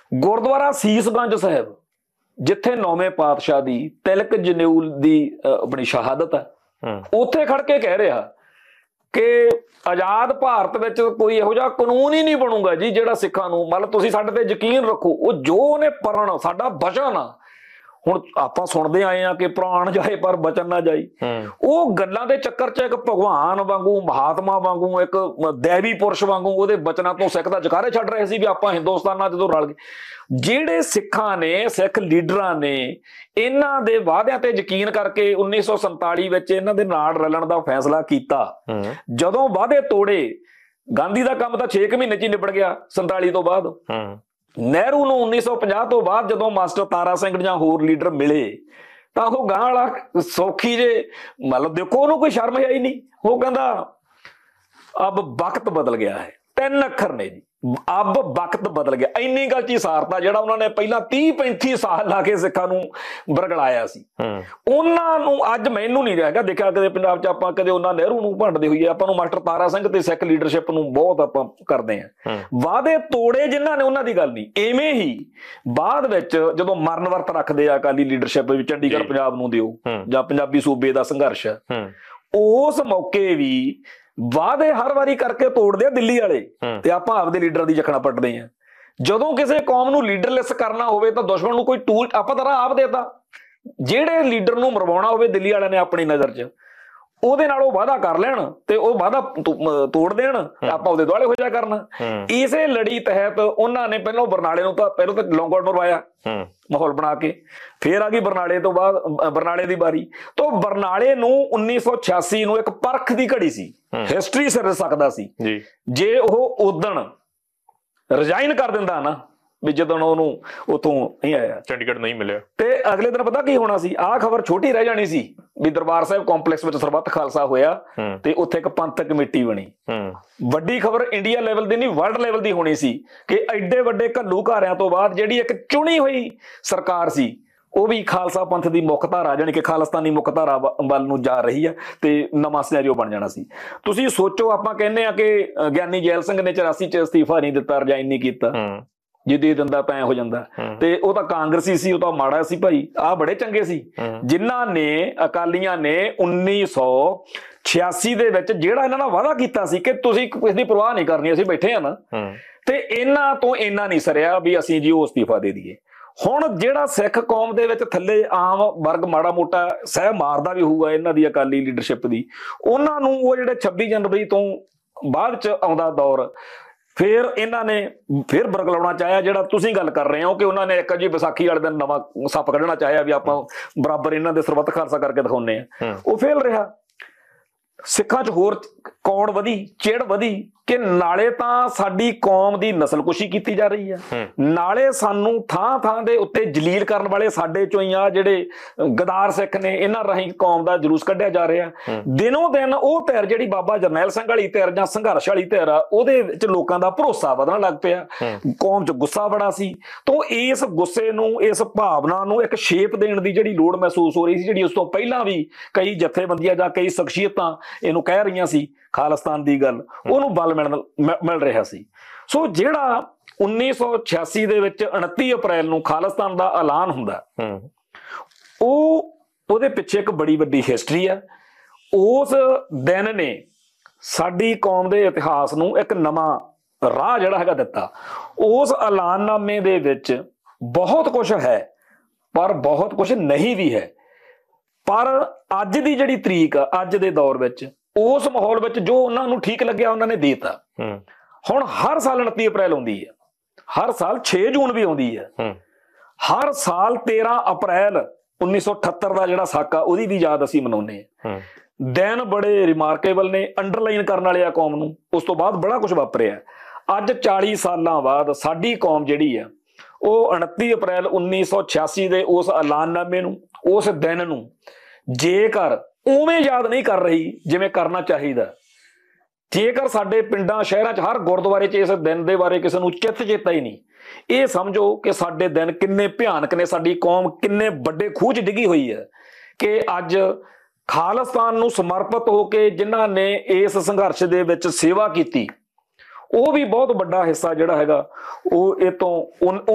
ਗੁਰਦੁਆਰਾ ਸੀਸਗੰਜ ਸਾਹਿਬ ਜਿੱਥੇ 9ਵੇਂ ਪਾਤਸ਼ਾਹ ਦੀ ਤਿਲਕ ਜਨੇਊਲ ਦੀ ਆਪਣੀ ਸ਼ਹਾਦਤ ਹੈ, ਉੱਥੇ ਖੜ ਕੇ ਕਹਿ ਰਿਹਾ ਕਿ ਆਜ਼ਾਦ ਭਾਰਤ ਵਿੱਚ ਕੋਈ ਇਹੋ ਜਿਹਾ ਕਾਨੂੰਨ ਹੀ ਨਹੀਂ ਬਣੂਗਾ ਜੀ ਜਿਹੜਾ ਸਿੱਖਾਂ ਨੂੰ, ਮਤਲਬ ਤੁਸੀਂ ਸਾਡੇ ਤੇ ਯਕੀਨ ਰੱਖੋ, ਉਹ ਜੋ ਉਹਨੇ ਪੜ੍ਹਨਾ ਸਾਡਾ ਵਚਨ ਆ। ਹੁਣ ਆਪਾਂ ਸੁਣਦੇ ਆਏ ਆ ਕਿ ਪ੍ਰਾਣ ਜਾਏ ਪਰ ਬਚਨ ਨਾ ਜਾਈ, ਉਹ ਗੱਲਾਂ ਦੇ ਚੱਕਰ 'ਚ ਇੱਕ ਭਗਵਾਨ ਵਾਂਗੂ, ਮਹਾਤਮਾ ਵਾਂਗੂ, ਇੱਕ ਦੇਵੀ ਪੁਰਸ਼ ਵਾਂਗੂ ਉਹਦੇ ਬਚਨਾਂ ਤੋਂ ਸਿੱਖ ਦਾ ਜਕਾਰੇ ਛੱਡ ਰਹੇ ਸੀ ਵੀ ਆਪਾਂ ਹਿੰਦੁਸਤਾਨ ਨਾਲ ਜਦੋਂ ਰਲ ਗਏ। ਜਿਹੜੇ ਸਿੱਖਾਂ ਨੇ, ਸਿੱਖ ਲੀਡਰਾਂ ਨੇ ਇਹਨਾਂ ਦੇ ਵਾਅਦਿਆਂ ਤੇ ਯਕੀਨ ਕਰਕੇ 1947 ਵਿੱਚ ਇਹਨਾਂ ਦੇ ਨਾਲ ਰਲਣ ਦਾ ਫੈਸਲਾ ਕੀਤਾ, ਜਦੋਂ ਵਾਅਦੇ ਤੋੜੇ, ਗਾਂਧੀ ਦਾ ਕੰਮ ਤਾਂ 6 ਮਹੀਨੇ 'ਚ ਹੀ ਨਿਬੜ ਗਿਆ 47 ਤੋਂ ਬਾਅਦ। ਨਹਿਰੂ ਨੂੰ 1950 ਤੋਂ ਬਾਅਦ ਜਦੋਂ ਮਾਸਟਰ ਤਾਰਾ ਸਿੰਘ ਜਾਂ ਹੋਰ ਲੀਡਰ ਮਿਲੇ ਤਾਂ ਉਹ ਗਾਂ ਵਾਲਾ ਸੌਖੀ ਜੇ ਮਤਲਬ ਦੇਖੋ ਉਹਨੂੰ ਕੋਈ ਸ਼ਰਮ ਹੈ ਹੀ ਨਹੀਂ। ਉਹ ਕਹਿੰਦਾ ਅਬ ਵਕਤ ਬਦਲ ਗਿਆ ਹੈ, 3 ਅੱਖਰ ਨੇ ਜੀ, ਅਬ ਵਕਤ ਬਦਲ ਗਿਆ। ਇੰਨੀ ਗੱਲ ਚ ਸਾਰਤਾ ਜਿਹੜਾ ਉਹਨਾਂ ਨੇ ਪਹਿਲਾਂ 30-35 ਸਾਲ ਲਾ ਕੇ ਸਿੱਖਾਂ ਨੂੰ ਬਰਗਲਾਇਆ ਸੀ, ਉਹਨਾਂ ਨੂੰ ਅੱਜ ਮੈਨੂੰ ਨਹੀਂ ਹੈਗਾ ਦੇਖਿਆ ਕਦੇ ਪੰਜਾਬ 'ਚ ਆਪਾਂ ਕਦੇ ਉਹਨਾਂ ਨਹਿਰੂ ਨੂੰ ਭੰਡਦੇ ਹੋਈਏ। ਆਪਾਂ ਨੂੰ ਮਾਸਟਰ ਤਾਰਾ ਸਿੰਘ ਤੇ ਸਿੱਖ ਲੀਡਰਸ਼ਿਪ ਨੂੰ ਬਹੁਤ ਆਪਾਂ ਕਰਦੇ ਹਾਂ। ਵਾਅਦੇ ਤੋੜੇ ਜਿਨ੍ਹਾਂ ਨੇ ਉਹਨਾਂ ਦੀ ਗੱਲ ਨਹੀਂ। ਐਵੇਂ ਹੀ ਬਾਅਦ ਵਿੱਚ ਜਦੋਂ ਮਰਨ ਵਰਤ ਰੱਖਦੇ ਆ ਅਕਾਲੀ ਲੀਡਰਸ਼ਿਪ ਵੀ ਚੰਡੀਗੜ੍ਹ ਪੰਜਾਬ ਨੂੰ ਦਿਓ ਜਾਂ ਪੰਜਾਬੀ ਸੂਬੇ ਦਾ ਸੰਘਰਸ਼, ਉਸ ਮੌਕੇ ਵੀ ਵਾਅਦੇ ਹਰ ਵਾਰੀ ਕਰਕੇ ਤੋੜਦੇ ਆ ਦਿੱਲੀ ਵਾਲੇ, ਤੇ ਆਪਾਂ ਆਪਦੇ ਲੀਡਰਾਂ ਦੀ ਜਖਣਾ ਪੱਟਦੇ ਆ। ਜਦੋਂ ਕਿਸੇ ਕੌਮ ਨੂੰ ਲੀਡਰਲੈਸ ਕਰਨਾ ਹੋਵੇ ਤਾਂ ਦੁਸ਼ਮਣ ਨੂੰ ਕੋਈ ਟੂਲ ਆਪਾਂ ਤਾਂ ਆਪ ਦੇਤਾ। ਜਿਹੜੇ ਲੀਡਰ ਨੂੰ ਮਰਵਾਉਣਾ ਹੋਵੇ ਦਿੱਲੀ ਵਾਲਿਆਂ ਨੇ ਆਪਣੀ ਨਜ਼ਰ 'ਚ, ਉਹਦੇ ਨਾਲ ਉਹ ਵਾਅਦਾ ਕਰ ਲੈਣ ਤੇ ਉਹ ਵਾਅਦਾ ਤੋੜ ਦੇਣ, ਆਪਾਂ ਉਹਦੇ ਦੁਆਲੇ ਹੋ ਜਾ ਕਰਨਾ। ਇਸੇ ਲੜੀ ਤਹਿਤ ਉਹਨਾਂ ਨੇ ਪਹਿਲਾਂ ਬਰਨਾਲੇ ਨੂੰ ਤਾਂ ਲੌਂਗੋਟ ਮਰਵਾਇਆ ਮਾਹੌਲ ਬਣਾ ਕੇ, ਫੇਰ ਆ ਗਈ ਬਰਨਾਲੇ ਤੋਂ ਬਾਅਦ ਬਰਨਾਲੇ ਦੀ ਵਾਰੀ। ਤੋਂ ਬਰਨਾਲੇ ਨੂੰ 1986 ਨੂੰ ਇੱਕ ਪਰਖ ਦੀ ਘੜੀ ਸੀ, ਹਿਸਟਰੀ ਸਿਰ ਸਕਦਾ ਸੀ ਜੇ ਉਹ ਉਦਣ ਰਿਜ਼ਾਈਨ ਕਰ ਦਿੰਦਾ ਨਾ, ਵੀ ਜਦੋਂ ਉਹਨੂੰ ਉਥੋਂ ਨਹੀਂ ਆਇਆ, ਚੰਡੀਗੜ੍ਹ ਨਹੀਂ ਮਿਲਿਆ, ਤੇ ਅਗਲੇ ਦਿਨ ਪਤਾ ਕੀ ਹੋਣਾ ਸੀ? ਆਹ ਖਬਰ ਛੋਟੀ ਰਹਿ ਜਾਣੀ ਸੀ ਵੀ ਦਰਬਾਰ ਸਾਹਿਬ ਕੰਪਲੈਕਸ ਵਿੱਚ ਸਰਬੱਤ ਖਾਲਸਾ ਹੋਇਆ ਤੇ ਉੱਥੇ ਇੱਕ ਪੰਥਕ ਕਮੇਟੀ ਬਣੀ। ਵੱਡੀ ਖਬਰ ਇੰਡੀਆ ਲੈਵਲ ਦੀ ਨਹੀਂ, ਵਰਲਡ ਲੈਵਲ ਦੀ ਹੋਣੀ ਸੀ ਕਿ ਐਡੇ ਵੱਡੇ ਘੱਲੂਘਾਰਿਆਂ ਤੋਂ ਬਾਅਦ ਜਿਹੜੀ ਇੱਕ ਚੁਣੀ ਹੋਈ ਸਰਕਾਰ ਸੀ ਉਹ ਵੀ ਖਾਲਸਾ ਪੰਥ ਦੀ ਮੁੱਖ ਧਾਰਾ ਜਾਣੀ ਕਿ ਖਾਲਿਸਤਾਨੀ ਮੁੱਖ ਧਾਰਾ ਵੱਲ ਨੂੰ ਜਾ ਰਹੀ ਹੈ ਤੇ ਨਵਾਂ ਸਿਨੈਰੀਓ ਬਣ ਜਾਣਾ ਸੀ। ਤੁਸੀਂ ਸੋਚੋ, ਆਪਾਂ ਕਹਿੰਦੇ ਆ ਕਿ ਗਿਆਨੀ ਜੈਲ ਸਿੰਘ ਨੇ 84 ਚ ਅਸਤੀਫਾ ਨਹੀਂ ਦਿੱਤਾ, ਰਿਜ਼ਾਈਨ ਨਹੀਂ ਕੀਤਾ, ਜੇ ਦੇ ਦਿੰਦਾ ਤਾਂ ਐ ਹੋ ਜਾਂਦਾ। ਤੇ ਉਹ ਤਾਂ ਕਾਂਗਰਸੀ ਸੀ, ਉਹ ਤਾਂ ਮਾੜਾ ਸੀ ਭਾਈ, ਆਹ ਬੜੇ ਚੰਗੇ ਸੀ ਜਿਨ੍ਹਾਂ ਨੇ, ਅਕਾਲੀਆਂ ਨੇ 1986 ਦੇ ਵਿੱਚ ਜਿਹੜਾ ਇਹਨਾਂ ਨਾਲ ਵਾਅਦਾ ਕੀਤਾ ਸੀ ਕਿ ਤੁਸੀਂ ਇਸ ਦੀ ਪਰਵਾਹ ਨਹੀਂ ਕਰਨੀ, ਅਸੀਂ ਬੈਠੇ ਆ ਨਾ, ਤੇ ਇਹਨਾਂ ਤੋਂ ਇੰਨਾ ਨਹੀਂ ਸਰਿਆ ਵੀ ਅਸੀਂ ਜੀ ਉਹ ਅਸਤੀਫਾ ਦੇ ਦਈਏ। ਹੁਣ ਜਿਹੜਾ ਸਿੱਖ ਕੌਮ ਦੇ ਵਿੱਚ ਥੱਲੇ ਆਮ ਵਰਗ ਮਾੜਾ ਮੋਟਾ ਸਹਿ ਮਾਰਦਾ ਵੀ ਹੋਊਗਾ ਇਹਨਾਂ ਦੀ ਅਕਾਲੀ ਲੀਡਰਸ਼ਿਪ ਦੀ, ਉਹਨਾਂ ਨੂੰ ਉਹ ਜਿਹੜੇ 26 ਜਨਵਰੀ ਤੋਂ ਬਾਅਦ ਚ ਆਉਂਦਾ ਦੌਰ, ਫਿਰ ਇਹਨਾਂ ਨੇ ਫਿਰ ਬਰਗਲਾਉਣਾ ਚਾਹਿਆ ਜਿਹੜਾ ਤੁਸੀਂ ਗੱਲ ਕਰ ਰਹੇ ਹੋ ਕਿ ਉਹਨਾਂ ਨੇ ਇੱਕ ਜੀ ਵਿਸਾਖੀ ਵਾਲੇ ਦਿਨ ਨਵਾਂ ਸੱਪ ਕੱਢਣਾ ਚਾਹਿਆ ਵੀ ਆਪਾਂ ਬਰਾਬਰ ਇਹਨਾਂ ਦੇ ਸਰਬੱਤ ਖਾਲਸਾ ਕਰਕੇ ਦਿਖਾਉਂਦੇ ਆ, ਉਹ ਫੇਲ ਰਿਹਾ। ਸਿੱਖਾਂ 'ਚ ਹੋਰ ਕੌੜ ਵਧੀ, ਚਿੜ ਵਧੀ ਕਿ ਨਾਲੇ ਤਾਂ ਸਾਡੀ ਕੌਮ ਦੀ ਨਸਲਕੁਸ਼ੀ ਕੀਤੀ ਜਾ ਰਹੀ ਹੈ, ਨਾਲੇ ਸਾਨੂੰ ਥਾਂ ਥਾਂ ਦੇ ਉੱਤੇ ਜਲੀਲ ਕਰਨ ਵਾਲੇ ਸਾਡੇ ਚੋਂ ਹੀ ਆ ਜਿਹੜੇ ਗਦਾਰ ਸਿੱਖ ਨੇ, ਇਹਨਾਂ ਰਾਹੀਂ ਕੌਮ ਦਾ ਜਲੂਸ ਕੱਢਿਆ ਜਾ ਰਿਹਾ। ਦਿਨੋਂ ਦਿਨ ਉਹ ਧਿਰ ਜਿਹੜੀ ਬਾਬਾ ਜਰਨੈਲ ਸਿੰਘ ਵਾਲੀ ਧਿਰ ਜਾਂ ਸੰਘਰਸ਼ ਵਾਲੀ ਧਿਰ ਆ, ਉਹਦੇ ਵਿੱਚ ਲੋਕਾਂ ਦਾ ਭਰੋਸਾ ਵਧਣ ਲੱਗ ਪਿਆ, ਕੌਮ 'ਚ ਗੁੱਸਾ ਬੜਾ ਸੀ। ਤੋਂ ਇਸ ਗੁੱਸੇ ਨੂੰ, ਇਸ ਭਾਵਨਾ ਨੂੰ ਇੱਕ ਸ਼ੇਪ ਦੇਣ ਦੀ ਜਿਹੜੀ ਲੋੜ ਮਹਿਸੂਸ ਹੋ ਰਹੀ ਸੀ, ਜਿਹੜੀ ਉਸ ਤੋਂ ਪਹਿਲਾਂ ਵੀ ਕਈ ਜਥੇਬੰਦੀਆਂ ਜਾਂ ਕਈ ਸ਼ਖਸੀਅਤਾਂ ਇਹਨੂੰ ਕਹਿ ਰਹੀਆਂ ਸੀ ਖਾਲਿਸਤਾਨ ਦੀ ਗੱਲ, ਉਹਨੂੰ ਬਲ ਮਿਲ ਰਿਹਾ ਸੀ। ਸੋ ਜਿਹੜਾ 1986 ਦੇ ਵਿੱਚ 29 ਅਪ੍ਰੈਲ ਨੂੰ ਖਾਲਿਸਤਾਨ ਦਾ ਐਲਾਨ ਹੁੰਦਾ, ਉਹਦੇ ਪਿੱਛੇ ਇੱਕ ਬੜੀ ਵੱਡੀ ਹਿਸਟਰੀ ਹੈ। ਉਸ ਦਿਨ ਨੇ ਸਾਡੀ ਕੌਮ ਦੇ ਇਤਿਹਾਸ ਨੂੰ ਇੱਕ ਨਵਾਂ ਰਾਹ ਜਿਹੜਾ ਹੈਗਾ ਦਿੱਤਾ। ਉਸ ਐਲਾਨਨਾਮੇ ਦੇ ਵਿੱਚ ਬਹੁਤ ਕੁਝ ਹੈ ਪਰ ਬਹੁਤ ਕੁਝ ਨਹੀਂ ਵੀ ਹੈ। ਪਰ ਅੱਜ ਦੀ ਜਿਹੜੀ ਤਰੀਕ ਆ, ਅੱਜ ਦੇ ਦੌਰ ਵਿੱਚ, ਉਸ ਮਾਹੌਲ ਵਿੱਚ ਜੋ ਉਹਨਾਂ ਨੂੰ ਠੀਕ ਲੱਗਿਆ ਉਹਨਾਂ ਨੇ ਦੇਤਾ। ਹੁਣ ਹਰ ਸਾਲ 29 ਅਪ੍ਰੈਲ ਆਉਂਦੀ ਹੈ, ਹਰ ਸਾਲ 6 ਜੂਨ ਵੀ ਆਉਂਦੀ ਹੈ, ਹਰ ਸਾਲ 13 ਅਪ੍ਰੈਲ 1978 ਦਾ ਜਿਹੜਾ ਸਾਕਾ ਉਹਦੀ ਵੀ ਯਾਦ ਅਸੀਂ ਮਨਾਉਂਦੇ ਹਾਂ। ਦਿਨ ਬੜੇ ਰਿਮਾਰਕੇਬਲ ਨੇ, ਅੰਡਰਲਾਈਨ ਕਰਨ ਵਾਲੇ ਆ ਕੌਮ ਨੂੰ। ਉਸ ਤੋਂ ਬਾਅਦ ਬੜਾ ਕੁਝ ਵਾਪਰਿਆ। ਅੱਜ 40 ਸਾਲਾਂ ਬਾਅਦ ਸਾਡੀ ਕੌਮ ਜਿਹੜੀ ਆ ਉਹ 29 ਅਪ੍ਰੈਲ 1986 ਦੇ ਉਸ ਐਲਾਨਨਾਮੇ ਨੂੰ, ਉਸ ਦਿਨ ਨੂੰ ਜੇਕਰ ਉਵੇਂ ਯਾਦ ਨਹੀਂ ਕਰ ਰਹੀ ਜਿਵੇਂ ਕਰਨਾ ਚਾਹੀਦਾ, ਜੇਕਰ ਸਾਡੇ ਪਿੰਡਾਂ ਸ਼ਹਿਰਾਂ 'ਚ ਹਰ ਗੁਰਦੁਆਰੇ 'ਚ ਇਸ ਦਿਨ ਦੇ ਬਾਰੇ ਕਿਸੇ ਨੂੰ ਚਿੱਤ ਚੇਤਾ ਹੀ ਨਹੀਂ, ਇਹ ਸਮਝੋ ਕਿ ਸਾਡੇ ਦਿਨ ਕਿੰਨੇ ਭਿਆਨਕ ਨੇ, ਸਾਡੀ ਕੌਮ ਕਿੰਨੇ ਵੱਡੇ ਖੂਹ 'ਚ ਡਿੱਗੀ ਹੋਈ ਹੈ ਕਿ ਅੱਜ ਖਾਲਿਸਤਾਨ ਨੂੰ ਸਮਰਪਿਤ ਹੋ ਕੇ ਜਿਨ੍ਹਾਂ ਨੇ ਇਸ ਸੰਘਰਸ਼ ਦੇ ਵਿੱਚ ਸੇਵਾ ਕੀਤੀ, ਉਹ ਵੀ ਬਹੁਤ ਵੱਡਾ ਹਿੱਸਾ ਜਿਹੜਾ ਹੈਗਾ ਉਹ ਇਹ ਤੋਂ